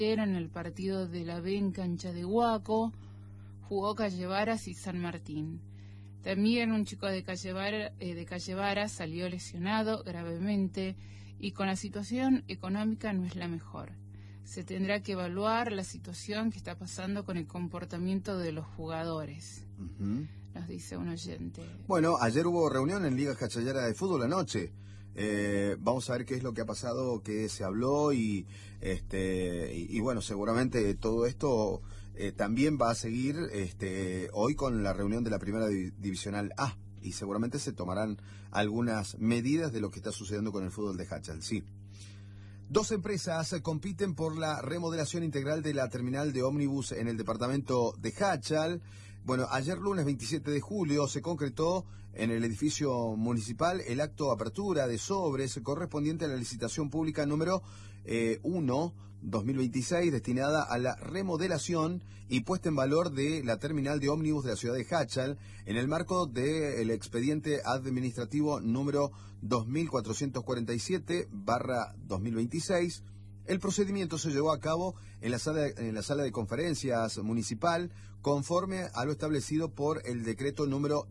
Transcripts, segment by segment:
En el partido de la B en cancha de Huaco, jugó Calle Varas y San Martín. También un chico de Calle Varas salió lesionado gravemente y con la situación económica no es la mejor. Se tendrá que evaluar la situación que está pasando con el comportamiento de los jugadores, nos dice un oyente. Bueno, ayer hubo reunión en Liga Cachayara de Fútbol anoche. Vamos a ver qué es lo que ha pasado, qué se habló y bueno, seguramente todo esto también va a seguir hoy con la reunión de la Primera Divisional A y seguramente se tomarán algunas medidas de lo que está sucediendo con el fútbol de Hachal, sí. Dos empresas compiten por la remodelación integral de la terminal de ómnibus en el departamento de Hachal. Bueno, ayer lunes 27 de julio se concretó en el edificio municipal el acto de apertura de sobres correspondiente a la licitación pública número 1/2026 destinada a la remodelación y puesta en valor de la terminal de ómnibus de la ciudad de Hachal en el marco del expediente administrativo número 2447/2026. El procedimiento se llevó a cabo en la sala de conferencias municipal conforme a lo establecido por el decreto número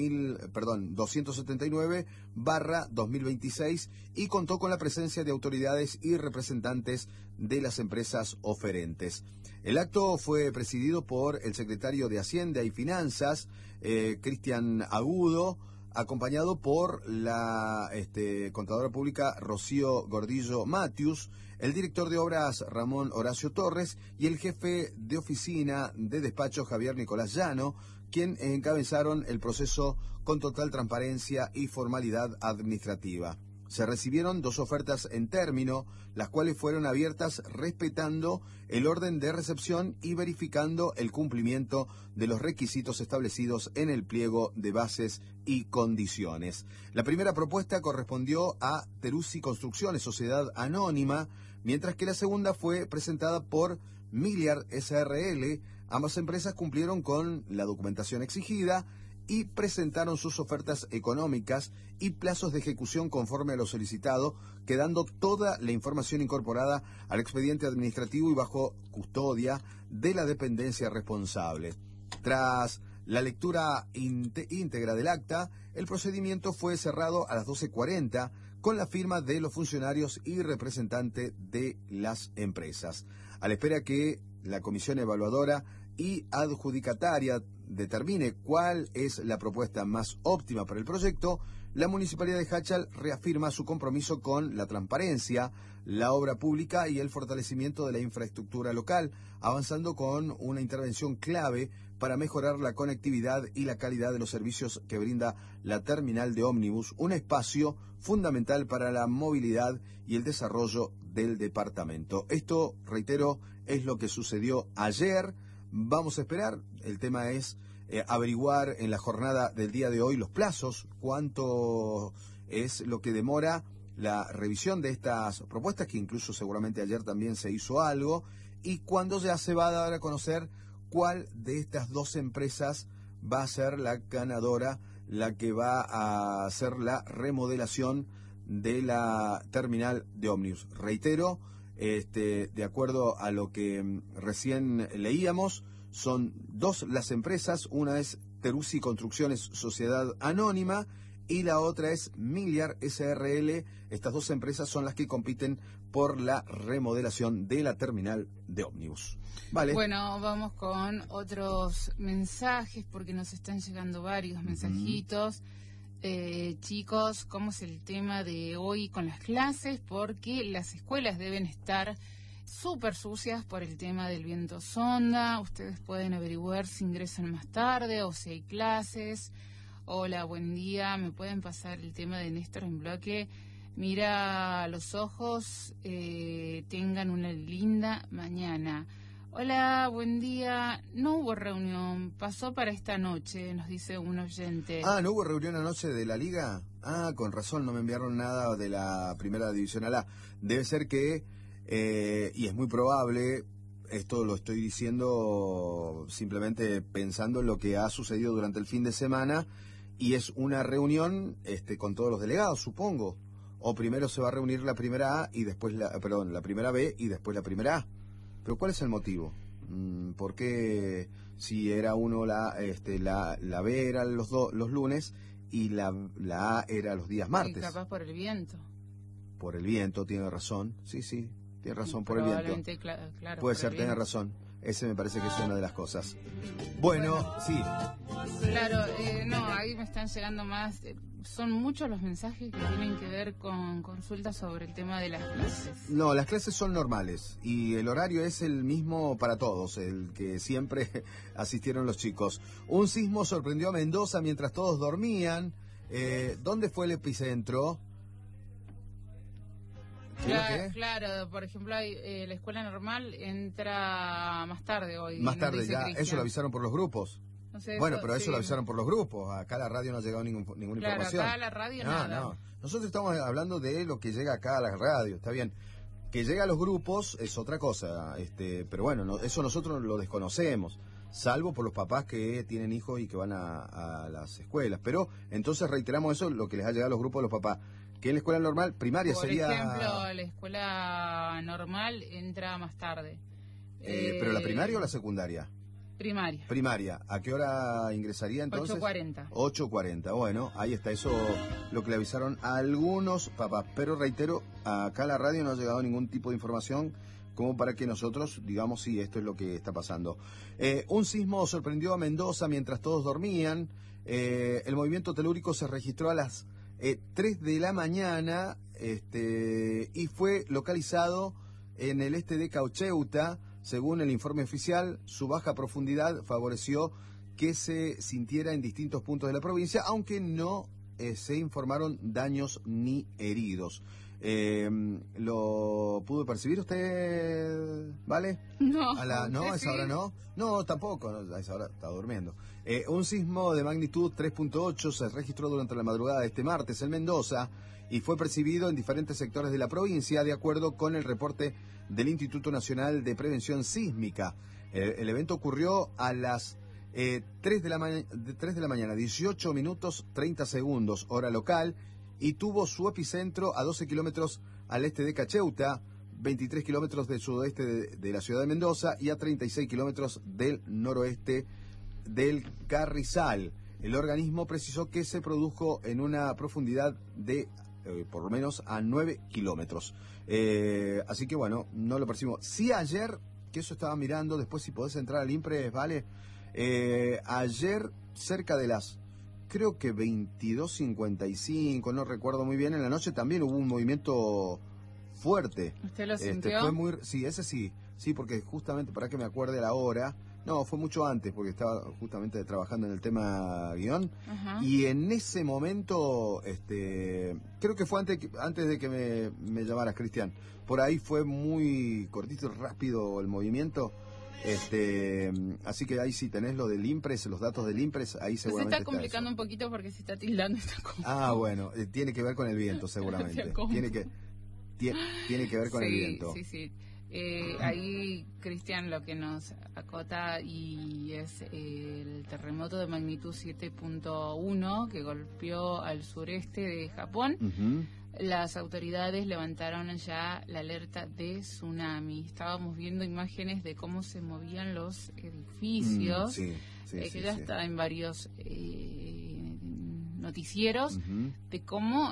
279/2026 y contó con la presencia de autoridades y representantes de las empresas oferentes. El acto fue presidido por el secretario de Hacienda y Finanzas, Cristian Agudo, acompañado por la contadora pública Rocío Gordillo Matius, el director de obras Ramón Horacio Torres y el jefe de oficina de despacho Javier Nicolás Llano, quien encabezaron el proceso con total transparencia y formalidad administrativa. Se recibieron dos ofertas en término, las cuales fueron abiertas respetando el orden de recepción y verificando el cumplimiento de los requisitos establecidos en el pliego de bases y condiciones. La primera propuesta correspondió a Teruzzi Construcciones, sociedad anónima, mientras que la segunda fue presentada por Miliar SRL. Ambas empresas cumplieron con la documentación exigida y presentaron sus ofertas económicas y plazos de ejecución conforme a lo solicitado, quedando toda la información incorporada al expediente administrativo y bajo custodia de la dependencia responsable. Tras la lectura íntegra del acta, el procedimiento fue cerrado a las 12:40 con la firma de los funcionarios y representantes de las empresas. A la espera que la comisión evaluadora y adjudicataria determine cuál es la propuesta más óptima para el proyecto, la Municipalidad de Hachal reafirma su compromiso con la transparencia, la obra pública y el fortalecimiento de la infraestructura local, avanzando con una intervención clave para mejorar la conectividad y la calidad de los servicios que brinda la terminal de ómnibus, un espacio fundamental para la movilidad y el desarrollo del departamento. Esto, reitero, es lo que sucedió ayer. Vamos a esperar, el tema es averiguar en la jornada del día de hoy los plazos, cuánto es lo que demora la revisión de estas propuestas, que incluso seguramente ayer también se hizo algo, y cuándo ya se va a dar a conocer cuál de estas dos empresas va a ser la ganadora, la que va a hacer la remodelación de la terminal de ómnibus. Reitero, de acuerdo a lo que recién leíamos, son dos las empresas, una es Teruzzi Construcciones Sociedad Anónima y la otra es Miliar SRL. Estas dos empresas son las que compiten por la remodelación de la terminal de ómnibus. Vale. Bueno, vamos con otros mensajes porque nos están llegando varios mensajitos. Chicos, ¿cómo es el tema de hoy con las clases? Porque las escuelas deben estar súper sucias por el tema del viento sonda. Ustedes pueden averiguar si ingresan más tarde o si hay clases. Hola, buen día. ¿Me pueden pasar el tema de Néstor en bloque? Mira a los ojos, tengan una linda mañana. Hola, buen día. No hubo reunión, pasó para esta noche, nos dice un oyente. ¿No hubo reunión anoche de la Liga? Con razón, no me enviaron nada de la Primera Divisional A. Debe ser que, y es muy probable, esto lo estoy diciendo simplemente pensando en lo que ha sucedido durante el fin de semana, y es una reunión con todos los delegados, supongo. O primero se va a reunir la primera A y después la primera B y después la primera A. Pero ¿cuál es el motivo? ¿Por qué si era uno la B era los lunes y la A era los días martes? Y capaz por el viento. Por el viento, tiene razón. Sí, tiene razón, por el viento. Claro, puede ser, tiene razón. Ese me parece que es una de las cosas. Bueno, sí. Claro, no, ahí me están llegando más. Son muchos los mensajes que tienen que ver con consultas sobre el tema de las clases. No, las clases son normales y el horario es el mismo para todos, el que siempre asistieron los chicos. Un sismo sorprendió a Mendoza mientras todos dormían. ¿Dónde fue el epicentro? Claro, por ejemplo, la escuela normal entra más tarde hoy. Más tarde ya, Cristian. ¿Eso lo avisaron por los grupos? No sé, bueno, pero eso lo avisaron por los grupos. Acá a la radio no ha llegado ninguna información. Acá a la radio nada. No. Nosotros estamos hablando de lo que llega acá a la radio, está bien. Que llega a los grupos es otra cosa, pero bueno, eso nosotros lo desconocemos, salvo por los papás que tienen hijos y que van a las escuelas. Pero entonces reiteramos eso, lo que les ha llegado a los grupos de los papás. Que en la escuela normal, primaria sería... Por ejemplo, la escuela normal entra más tarde. ¿Pero la primaria o la secundaria? Primaria. Primaria. ¿A qué hora ingresaría entonces? 8:40. 8:40. Bueno, ahí está. Eso lo que le avisaron a algunos papás. Pero reitero, acá a la radio no ha llegado ningún tipo de información como para que nosotros digamos sí, esto es lo que está pasando. Un sismo sorprendió a Mendoza mientras todos dormían. El movimiento telúrico se registró a las 3 de la mañana y fue localizado en el este de Caucheuta. Según el informe oficial, su baja profundidad favoreció que se sintiera en distintos puntos de la provincia, aunque no se informaron daños ni heridos. ¿Lo pudo percibir usted, Vale? No. ¿No? ¿A esa hora no? No, tampoco, a esa hora está durmiendo. Un sismo de magnitud 3.8 se registró durante la madrugada de este martes en Mendoza y fue percibido en diferentes sectores de la provincia, de acuerdo con el reporte del Instituto Nacional de Prevención Sísmica. El evento ocurrió a las 3 de la mañana, 18 minutos 30 segundos, hora local, y tuvo su epicentro a 12 kilómetros al este de Caucheuta, 23 kilómetros del sudoeste de la ciudad de Mendoza y a 36 kilómetros del noroeste del Carrizal. El organismo precisó que se produjo en una profundidad de por lo menos a 9 kilómetros. Así que bueno, no lo percibimos. Sí, ayer, que eso estaba mirando, después si podés entrar al IMPRES, ¿vale? Ayer, cerca de las, creo que 22:55, no recuerdo muy bien, en la noche también hubo un movimiento fuerte. ¿Usted lo sintió? Fue muy, sí, ese sí, porque justamente, para que me acuerde la hora, no, fue mucho antes, porque estaba justamente trabajando en el tema guión. Ajá. Y en ese momento, creo que fue antes de que me llamaras, Cristian. Por ahí fue muy cortito y rápido el movimiento. Así que ahí sí tenés lo del IMPRES, los datos del IMPRES, ahí seguramente se está complicando un poquito porque se está tildando esta cosa. Bueno, tiene que ver con el viento, seguramente. Tiene que ver con el viento. Sí. Ahí, Cristian, lo que nos acota y es el terremoto de magnitud 7.1 que golpeó al sureste de Japón. Uh-huh. Las autoridades levantaron ya la alerta de tsunami. Estábamos viendo imágenes de cómo se movían los edificios, que ya está en varios noticieros, uh-huh, de cómo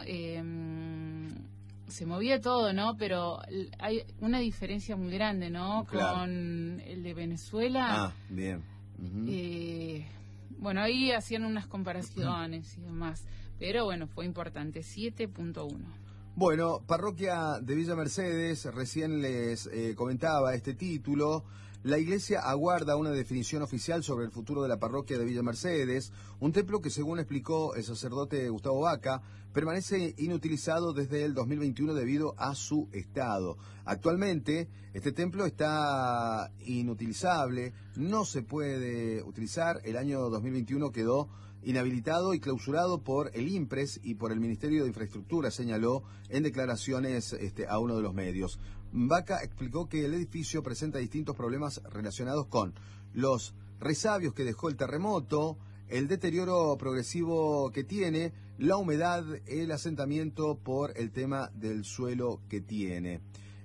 se movía todo, ¿no? Pero hay una diferencia muy grande, ¿no? Claro. Con el de Venezuela. Bien. Uh-huh. Bueno, ahí hacían unas comparaciones y demás. Pero bueno, fue importante, 7.1. Bueno, parroquia de Villa Mercedes, recién les comentaba este título. La iglesia aguarda una definición oficial sobre el futuro de la parroquia de Villa Mercedes, un templo que, según explicó el sacerdote Gustavo Vaca, permanece inutilizado desde el 2021 debido a su estado. Actualmente, este templo está inutilizable, no se puede utilizar. El año 2021 quedó inhabilitado y clausurado por el IMPRES y por el Ministerio de Infraestructura, señaló en declaraciones a uno de los medios. Vaca explicó que el edificio presenta distintos problemas relacionados con los resabios que dejó el terremoto, el deterioro progresivo que tiene, la humedad, el asentamiento por el tema del suelo que tiene.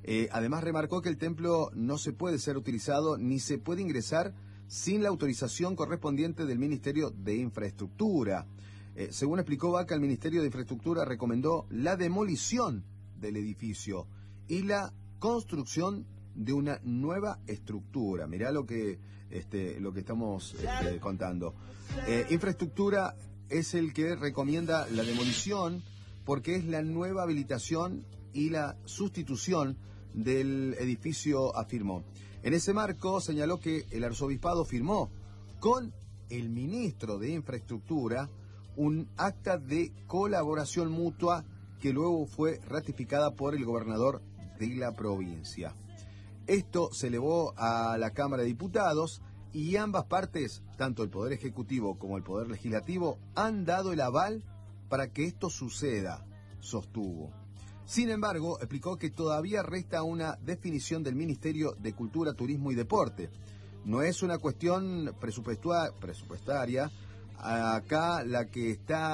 Además remarcó que el templo no se puede ser utilizado ni se puede ingresar sin la autorización correspondiente del Ministerio de Infraestructura. Según explicó Vaca, el Ministerio de Infraestructura recomendó la demolición del edificio y la construcción de una nueva estructura. Mirá lo que estamos contando. Infraestructura es el que recomienda la demolición porque es la nueva habilitación y la sustitución del edificio, afirmó. En ese marco señaló que el arzobispado firmó con el ministro de Infraestructura un acta de colaboración mutua que luego fue ratificada por el gobernador de la provincia. Esto se elevó a la Cámara de Diputados y ambas partes, tanto el Poder Ejecutivo como el Poder Legislativo, han dado el aval para que esto suceda, sostuvo. Sin embargo, explicó que todavía resta una definición del Ministerio de Cultura, Turismo y Deporte. No es una cuestión presupuestaria acá lo que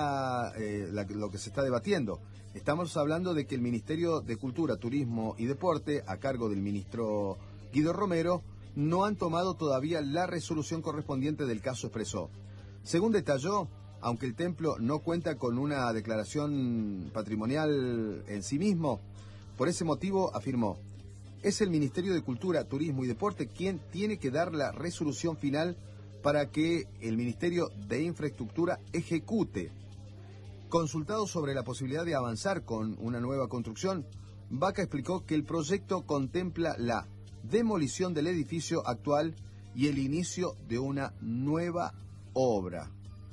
se está debatiendo. Estamos hablando de que el Ministerio de Cultura, Turismo y Deporte, a cargo del ministro Guido Romero, no han tomado todavía la resolución correspondiente del caso, expresó. Según detalló, aunque el templo no cuenta con una declaración patrimonial en sí mismo, por ese motivo, afirmó, es el Ministerio de Cultura, Turismo y Deporte quien tiene que dar la resolución final para que el Ministerio de Infraestructura ejecute. Consultado sobre la posibilidad de avanzar con una nueva construcción, Vaca explicó que el proyecto contempla la demolición del edificio actual y el inicio de una nueva obra.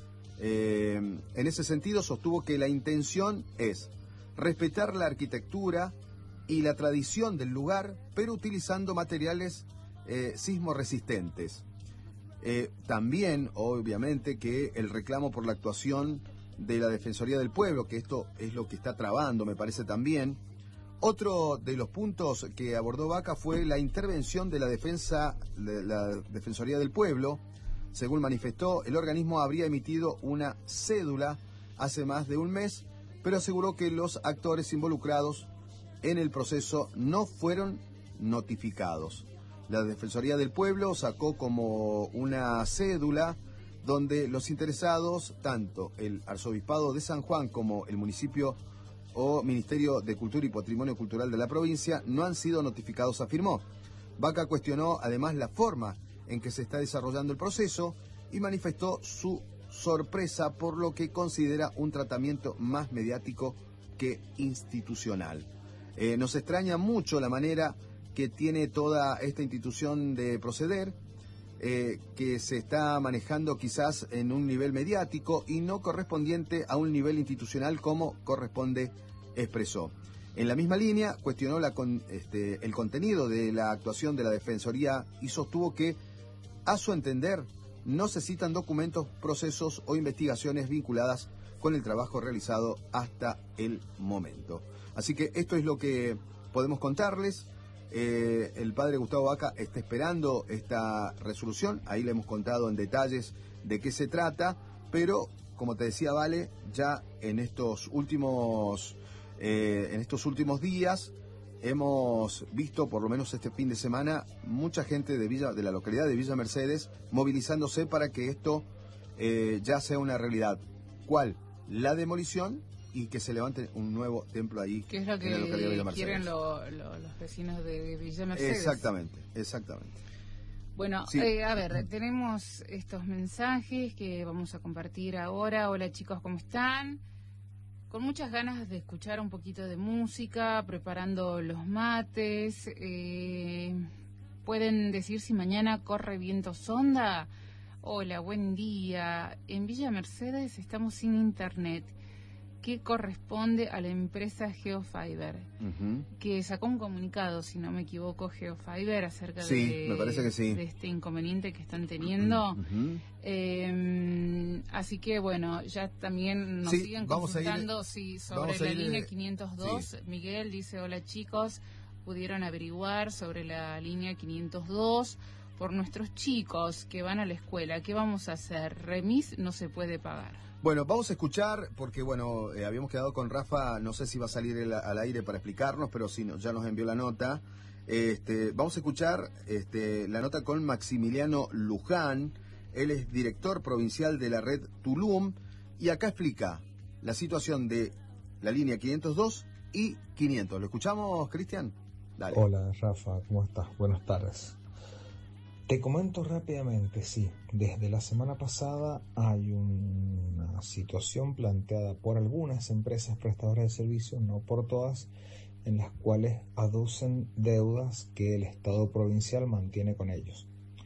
En ese sentido, sostuvo que la intención es respetar la arquitectura y la tradición del lugar, pero utilizando materiales sismoresistentes. También, obviamente, que el reclamo por la actuación de la Defensoría del Pueblo, que esto es lo que está trabando, me parece también. Otro de los puntos que abordó Vaca fue la intervención de la Defensoría del Pueblo. Según manifestó, el organismo habría emitido una cédula hace más de un mes, pero aseguró que los actores involucrados en el proceso no fueron notificados. La Defensoría del Pueblo sacó como una cédula donde los interesados, tanto el Arzobispado de San Juan como el municipio o Ministerio de Cultura y Patrimonio Cultural de la provincia, no han sido notificados, afirmó. Vaca cuestionó además la forma en que se está desarrollando el proceso y manifestó su sorpresa por lo que considera un tratamiento más mediático que institucional. Nos extraña mucho la manera que tiene toda esta institución de proceder, que se está manejando quizás en un nivel mediático y no correspondiente a un nivel institucional como corresponde, expresó. En la misma línea, cuestionó el contenido de la actuación de la Defensoría y sostuvo que, a su entender, no se citan documentos, procesos o investigaciones vinculadas con el trabajo realizado hasta el momento. Así que esto es lo que podemos contarles. El padre Gustavo Vaca está esperando esta resolución, ahí le hemos contado en detalles de qué se trata, pero como te decía Vale, ya en estos últimos días hemos visto, por lo menos este fin de semana, mucha gente de la localidad de Villa Mercedes movilizándose para que esto ya sea una realidad. ¿Cuál? La demolición y que se levante un nuevo templo ahí. ¿Qué es lo que quieren los vecinos de Villa Mercedes? Exactamente. Bueno, sí. A ver, tenemos estos mensajes que vamos a compartir ahora. Hola chicos, ¿cómo están? Con muchas ganas de escuchar un poquito de música, preparando los mates. ¿Pueden decir si mañana corre viento sonda? Hola, buen día. En Villa Mercedes estamos sin internet, que corresponde a la empresa Geofiber, que sacó un comunicado, si no me equivoco, Geofiber, acerca me parece que sí, de este inconveniente que están teniendo. Así que, bueno, ya también nos siguen consultando sobre la línea 502. Sí. Miguel dice, hola chicos, ¿pudieron averiguar sobre la línea 502? por nuestros chicos que van a la escuela. ¿Qué vamos a hacer? Remis no se puede pagar. Bueno, vamos a escuchar, porque bueno, habíamos quedado con Rafa, no sé si va a salir al aire para explicarnos, pero sí, ya nos envió la nota. Vamos a escuchar la nota con Maximiliano Luján. Él es director provincial de la red Tulum y acá explica la situación de la línea 502 y 500. ¿Lo escuchamos, Cristian? Dale. Hola, Rafa, ¿cómo estás? Buenas tardes. Te comento rápidamente, sí, desde la semana pasada hay una situación planteada por algunas empresas prestadoras de servicios, no por todas, en las cuales aducen deudas que el Estado provincial mantiene con ellos.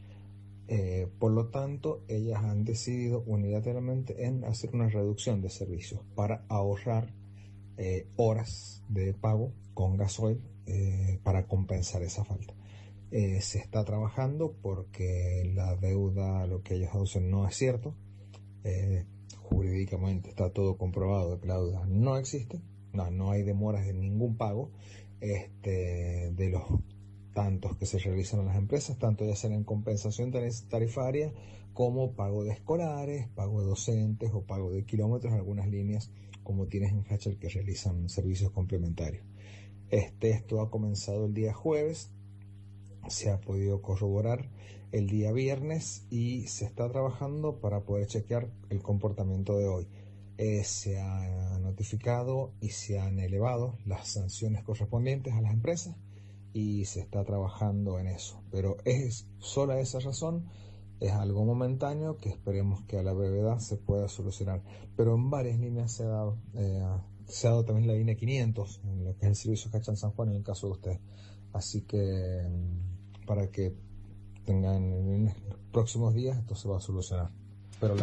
Por lo tanto, ellas han decidido unilateralmente en hacer una reducción de servicios para ahorrar horas de pago con gasoil para compensar esa falta. Se está trabajando porque la deuda, lo que ellos aducen, no es cierto. Jurídicamente está todo comprobado que la deuda no existe. No hay demoras en ningún pago de los tantos que se realizan en las empresas, tanto ya sea en compensación tarifaria como pago de escolares, pago de docentes o pago de kilómetros en algunas líneas como tienes en Hachel que realizan servicios complementarios. Esto ha comenzado el día jueves, se ha podido corroborar el día viernes y se está trabajando para poder chequear el comportamiento de hoy. Se ha notificado y se han elevado las sanciones correspondientes a las empresas y se está trabajando en eso, pero es sola esa razón, es algo momentáneo que esperemos que a la brevedad se pueda solucionar, pero en varias líneas se ha dado también la línea 500 en lo que es el servicio Cachan San Juan en el caso de ustedes, así que para que tengan en los próximos días esto se va a solucionar, pero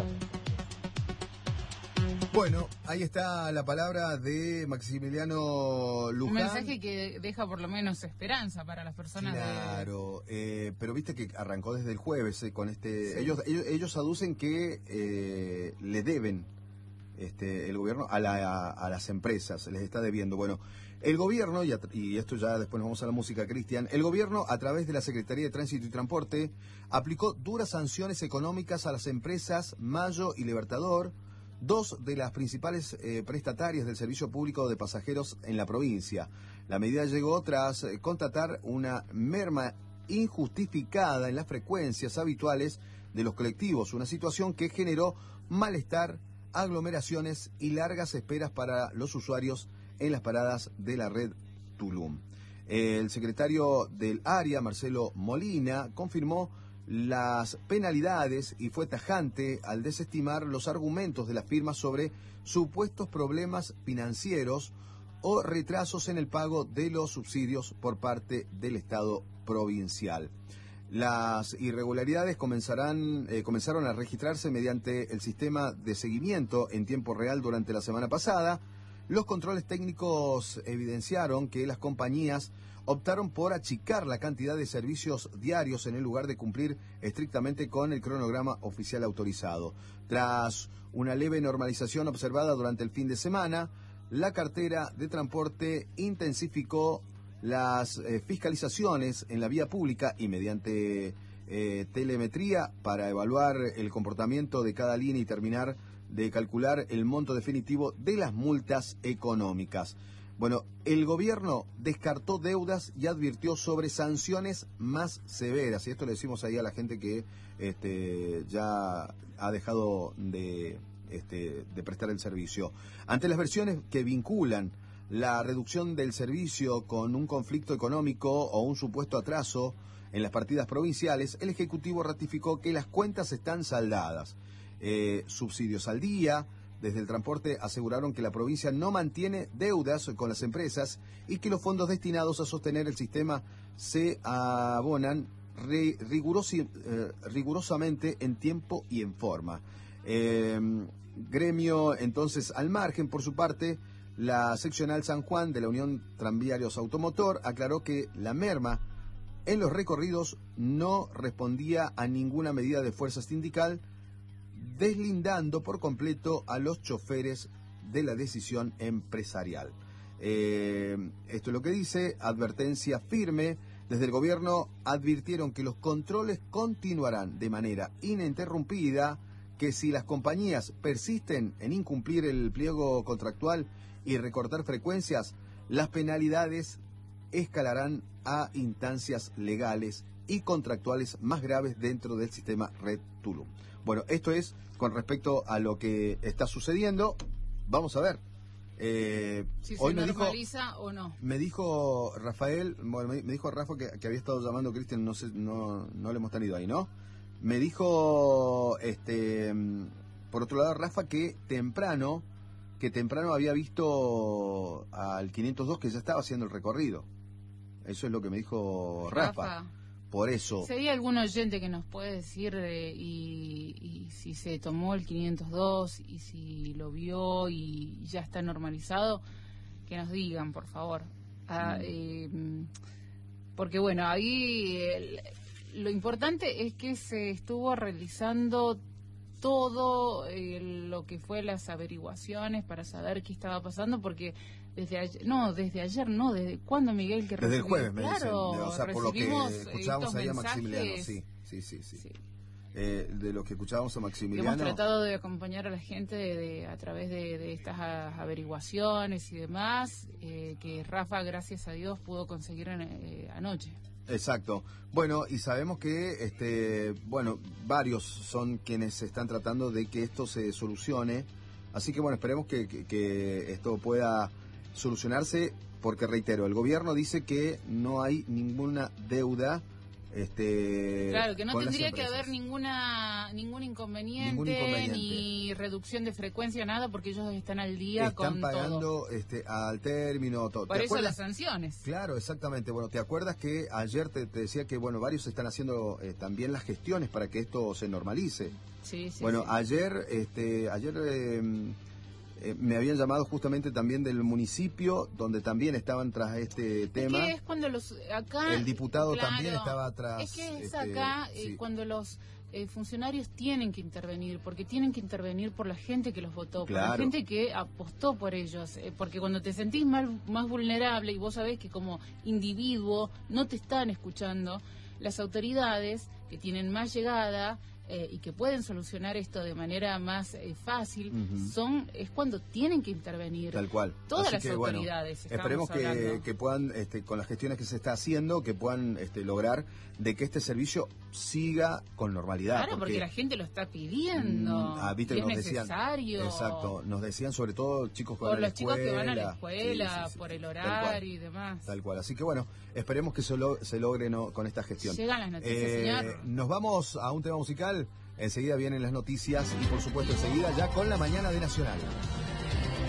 Bueno, ahí está la palabra de Maximiliano Luján. Un mensaje que deja por lo menos esperanza para las personas. Claro, pero viste que arrancó desde el jueves con Sí. Ellos aducen que le deben el gobierno a las empresas, les está debiendo. Bueno, el gobierno, y esto ya después nos vamos a la música, Cristian, el gobierno a través de la Secretaría de Tránsito y Transporte aplicó duras sanciones económicas a las empresas Mayo y Libertador, dos de las principales prestatarias del servicio público de pasajeros en la provincia. La medida llegó tras constatar una merma injustificada en las frecuencias habituales de los colectivos, una situación que generó malestar, aglomeraciones y largas esperas para los usuarios en las paradas de la red Tulum. El secretario del área, Marcelo Molina, confirmó las penalidades y fue tajante al desestimar los argumentos de la firma sobre supuestos problemas financieros o retrasos en el pago de los subsidios por parte del Estado provincial. Las irregularidades comenzaron a registrarse mediante el sistema de seguimiento en tiempo real durante la semana pasada. Los controles técnicos evidenciaron que las compañías optaron por achicar la cantidad de servicios diarios en el lugar de cumplir estrictamente con el cronograma oficial autorizado. Tras una leve normalización observada durante el fin de semana, la cartera de transporte intensificó las fiscalizaciones en la vía pública y mediante telemetría para evaluar el comportamiento de cada línea y terminar de calcular el monto definitivo de las multas económicas. Bueno, el gobierno descartó deudas y advirtió sobre sanciones más severas. Y esto le decimos ahí a la gente que ya ha dejado de prestar el servicio. Ante las versiones que vinculan la reducción del servicio con un conflicto económico o un supuesto atraso en las partidas provinciales, el Ejecutivo ratificó que las cuentas están saldadas. Subsidios al día. Desde el transporte aseguraron que la provincia no mantiene deudas con las empresas y que los fondos destinados a sostener el sistema se abonan rigurosamente en tiempo y en forma. Gremio, entonces, al margen, por su parte, la seccional San Juan de la Unión Tranviarios Automotor aclaró que la merma en los recorridos no respondía a ninguna medida de fuerza sindical, deslindando por completo a los choferes de la decisión empresarial. Esto es lo que dice, advertencia firme Desde el gobierno advirtieron que los controles continuarán de manera ininterrumpida, que si las compañías persisten en incumplir el pliego contractual y recortar frecuencias, las penalidades escalarán a instancias legales y contractuales más graves dentro del sistema Red Tulum. Bueno, esto es con respecto a lo que está sucediendo. Vamos a ver. Si hoy se normaliza o no. Me dijo Rafael, bueno, me dijo Rafa que había estado llamando a Cristian, no sé, no le hemos tenido ahí, ¿no? Me dijo, por otro lado, Rafa, que temprano había visto al 502 que ya estaba haciendo el recorrido. Eso es lo que me dijo Rafa. Por eso. Si hay algún oyente que nos puede decir y si se tomó el 502 y si lo vio y ya está normalizado, que nos digan, por favor. Porque bueno, ahí lo importante es que se estuvo realizando todo lo que fue las averiguaciones para saber qué estaba pasando, porque desde cuándo, Miguel, que desde el jueves, me claro, dicen, o sea, por lo que escuchábamos ahí a mensajes, Maximiliano, sí. De lo que escuchábamos a Maximiliano. Hemos tratado de acompañar a la gente a través de estas averiguaciones y demás, que Rafa, gracias a Dios, pudo conseguir anoche. Exacto. Bueno, y sabemos que, varios son quienes están tratando de que esto se solucione. Así que, bueno, esperemos que esto pueda solucionarse, porque, reitero, el gobierno dice que no hay ninguna deuda. Claro, que no tendría que haber ningún inconveniente, ni reducción de frecuencia, nada, porque ellos están al día con todo. Están pagando al término todo. Por eso las sanciones. Claro, exactamente. Bueno, ¿te acuerdas que ayer te decía que varios están haciendo también las gestiones para que esto se normalice? Sí. Bueno, sí. Ayer me habían llamado justamente también del municipio, donde también estaban tras este tema. Es que es cuando acá... El diputado también estaba atrás. Es que es acá cuando los funcionarios tienen que intervenir, porque tienen que intervenir por la gente que los votó, por la gente que apostó por ellos, porque cuando te sentís más vulnerable y vos sabés que como individuo no te están escuchando, las autoridades que tienen más llegada y que pueden solucionar esto de manera más fácil, es cuando tienen que intervenir. Tal cual. Todas Así las que, autoridades. Esperemos que puedan, con las gestiones que se está haciendo, que puedan lograr de que este servicio siga con normalidad. Claro, porque la gente lo está pidiendo. Viste que es necesario. Decían, exacto. Nos decían sobre todo chicos que van a la escuela. Por los chicos que van a la escuela, sí, por el horario y demás. Tal cual. Así que bueno, esperemos que se logre con esta gestión. Llegan las noticias, señor. Nos vamos a un tema musical. Enseguida vienen las noticias y por supuesto enseguida ya con la mañana de Nacional.